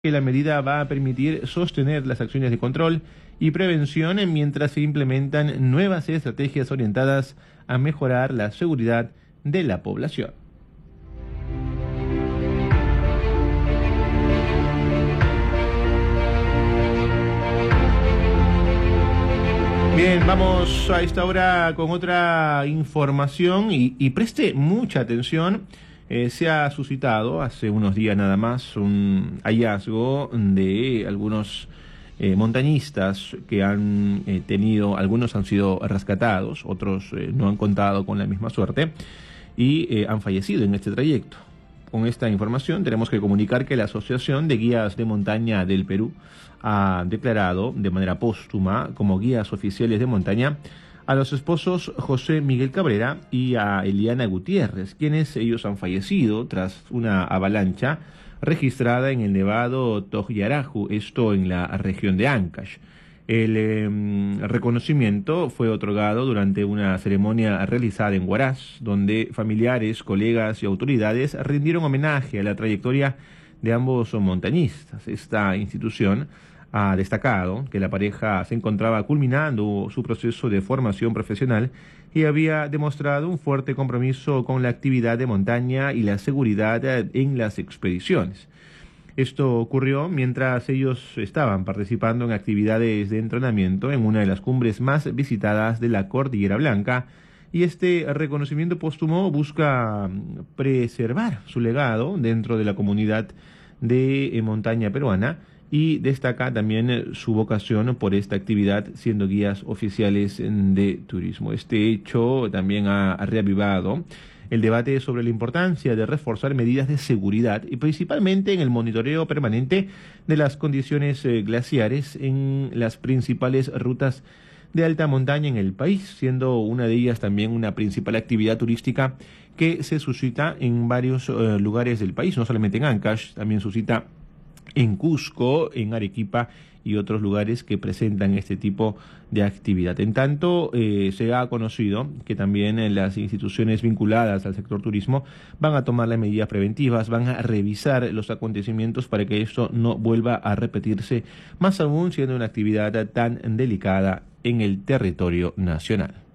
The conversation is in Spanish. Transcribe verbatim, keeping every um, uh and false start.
Que la medida va a permitir sostener las acciones de control y prevención mientras se implementan nuevas estrategias orientadas a mejorar la seguridad de la población. Bien, vamos a esta hora con otra información y, y preste mucha atención. Eh, se ha suscitado hace unos días nada más un hallazgo de algunos eh, montañistas que han eh, tenido, algunos han sido rescatados, otros eh, no han contado con la misma suerte y eh, han fallecido en este trayecto. Con esta información tenemos que comunicar que la Asociación de Guías de Montaña del Perú ha declarado de manera póstuma como guías oficiales de montaña a los esposos José Miguel Cabrera y a Eliana Gutiérrez, quienes ellos han fallecido tras una avalancha registrada en el Nevado Togyaraju, esto en la región de Ancash. El eh, reconocimiento fue otorgado durante una ceremonia realizada en Huaraz, donde familiares, colegas y autoridades rindieron homenaje a la trayectoria de ambos montañistas. Esta institución ha destacado que la pareja se encontraba culminando su proceso de formación profesional y había demostrado un fuerte compromiso con la actividad de montaña y la seguridad en las expediciones. Esto ocurrió mientras ellos estaban participando en actividades de entrenamiento en una de las cumbres más visitadas de la Cordillera Blanca, y este reconocimiento póstumo busca preservar su legado dentro de la comunidad de montaña peruana y destaca también su vocación por esta actividad siendo guías oficiales de turismo. Este hecho también ha reavivado el debate sobre la importancia de reforzar medidas de seguridad y principalmente en el monitoreo permanente de las condiciones eh, glaciares en las principales rutas de alta montaña en el país, siendo una de ellas también una principal actividad turística que se suscita en varios eh, lugares del país, no solamente en Ancash, también suscita en Cusco, en Arequipa y otros lugares que presentan este tipo de actividad. En tanto, eh, se ha conocido que también eh, las instituciones vinculadas al sector turismo van a tomar las medidas preventivas, van a revisar los acontecimientos para que esto no vuelva a repetirse, más aún siendo una actividad tan delicada en el territorio nacional.